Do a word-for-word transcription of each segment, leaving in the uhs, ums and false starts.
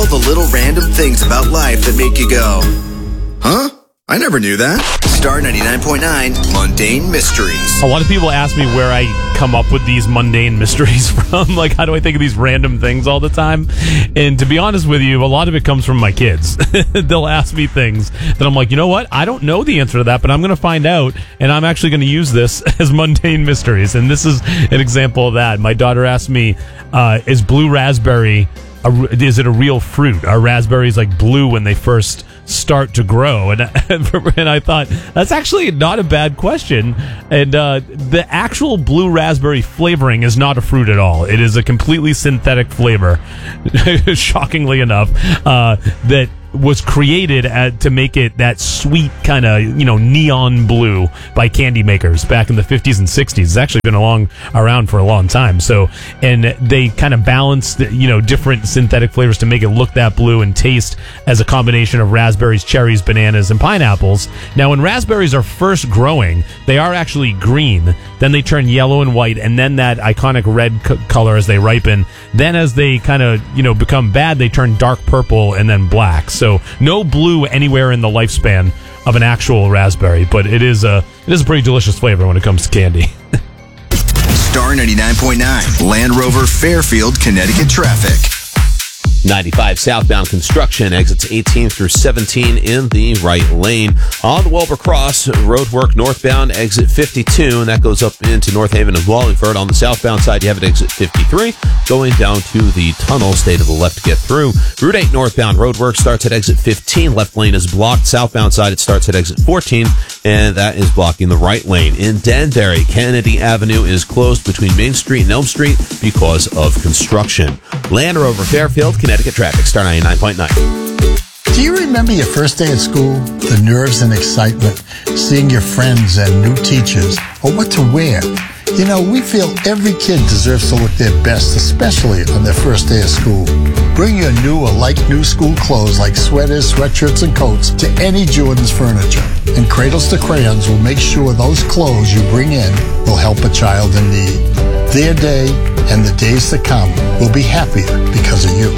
All the little random things about life that make you go, huh? I never knew that. Star ninety-nine point nine, Mundane Mysteries. A lot of people ask me where I come up with these mundane mysteries from. Like, how do I think of these random things all the time? And to be honest with you, a lot of it comes from my kids. They'll ask me things that I'm like, you know what? I don't know the answer to that, but I'm going to find out, and I'm actually going to use this as mundane mysteries. And this is an example of that. My daughter asked me, uh, is blue raspberry, a, is it a real fruit? Are raspberries like blue when they first start to grow? And, and I thought, that's actually not a bad question. And uh, the actual blue raspberry flavoring is not a fruit at all. It is a completely synthetic flavor, shockingly enough, uh, that was created at, to make it that sweet kind of, you know, neon blue by candy makers back in the fifties and sixties. It's actually been along around for a long time. So, and they kind of balanced, you know, different synthetic flavors to make it look that blue and taste as a combination of raspberries, cherries, bananas, and pineapples. Now, when raspberries are first growing, they are actually green. Then they turn yellow and white, and then that iconic red co- color as they ripen. Then as they kind of, you know, become bad, they turn dark purple and then black. So no blue anywhere in the lifespan of an actual raspberry, but it is a it is a pretty delicious flavor when it comes to candy. Star ninety-nine point nine, Land Rover Fairfield, Connecticut traffic. ninety-five southbound construction, exits eighteen through seventeen in the right lane. On the Wilbur Cross, roadwork northbound, exit fifty-two, and that goes up into North Haven and Wallingford. On the southbound side, you have it exit fifty-three, going down to the tunnel. Stay to the left to get through. Route eight northbound, roadwork starts at exit fifteen. Left lane is blocked. Southbound side, it starts at exit fourteen, and that is blocking the right lane. In Danbury, Kennedy Avenue is closed between Main Street and Elm Street because of construction. Land Rover Fairfield, Connecticut traffic, Star ninety-nine point nine. Do you remember your first day at school? The nerves and excitement, seeing your friends and new teachers, or what to wear? You know, we feel every kid deserves to look their best, especially on their first day of school. Bring your new or like new school clothes like sweaters, sweatshirts, and coats to any Jordan's Furniture. And Cradles to Crayons will make sure those clothes you bring in will help a child in need. Their day and the days to come will be happier because of you.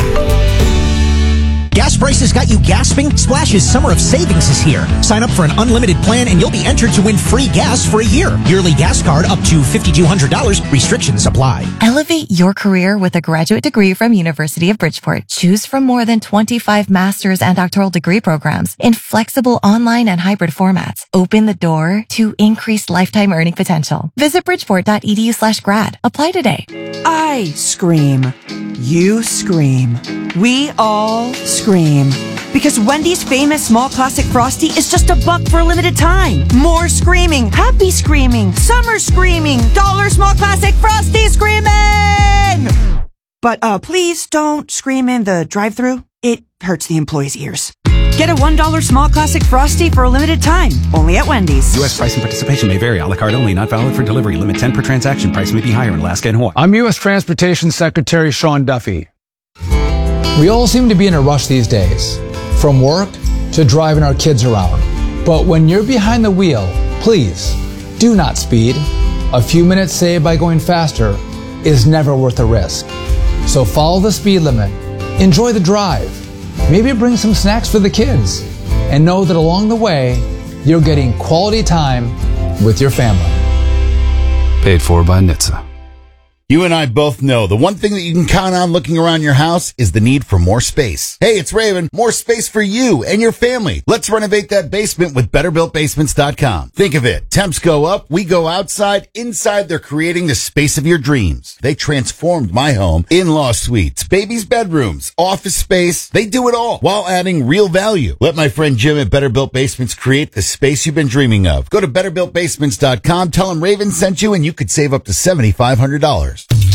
Gas prices got you gasping? Splash's Summer of Savings is here. Sign up for an unlimited plan and you'll be entered to win free gas for a year. Yearly gas card up to five thousand two hundred dollars. Restrictions apply. Elevate your career with a graduate degree from University of Bridgeport. Choose from more than twenty-five master's and doctoral degree programs in flexible online and hybrid formats. Open the door to increased lifetime earning potential. Visit bridgeport.edu slash grad. Apply today. I scream. You scream. We all scream. Because Wendy's famous small classic Frosty is just a buck for a limited time. More screaming. Happy screaming. Summer screaming. Dollar small classic Frosty screaming! But uh, please don't scream in the drive-thru. It hurts the employees' ears. Get a one dollar small classic Frosty for a limited time. Only at Wendy's. U S price and participation may vary. A la carte only. Not valid for delivery. Limit ten per transaction. Price may be higher in Alaska and Hawaii. I'm U S Transportation Secretary Sean Duffy. We all seem to be in a rush these days, from work to driving our kids around. But when you're behind the wheel, please do not speed. A few minutes saved by going faster is never worth the risk. So follow the speed limit. Enjoy the drive. Maybe bring some snacks for the kids. And know that along the way, you're getting quality time with your family. Paid for by N H T S A. You and I both know the one thing that you can count on looking around your house is the need for more space. Hey, it's Raven. More space for you and your family. Let's renovate that basement with better built basements dot com. Think of it. Temps go up. We go outside. Inside, they're creating the space of your dreams. They transformed my home. In-law suites, babies' bedrooms, office space. They do it all while adding real value. Let my friend Jim at Better Built Basements create the space you've been dreaming of. Go to better built basements dot com. Tell them Raven sent you and you could save up to seven thousand five hundred dollars.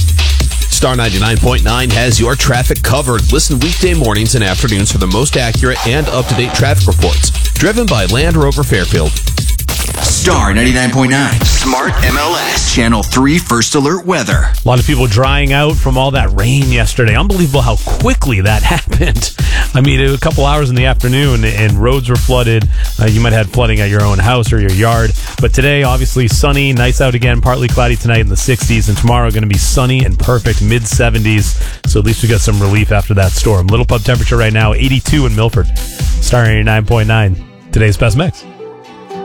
Star ninety-nine point nine has your traffic covered. Listen weekday mornings and afternoons for the most accurate and up-to-date traffic reports. Driven by Land Rover Fairfield. Star ninety-nine point nine. Smart M L S. Channel three First Alert Weather. A lot of people drying out from all that rain yesterday. Unbelievable how quickly that happened. I mean, it was a couple hours in the afternoon and roads were flooded. Uh, you might have had flooding at your own house or your yard. But today, obviously sunny, nice out again, partly cloudy tonight in the sixties. And tomorrow going to be sunny and perfect, mid seventies. So at least we got some relief after that storm. Little pub temperature right now, eighty-two in Milford. Star ninety-nine point nine. Today's best mix.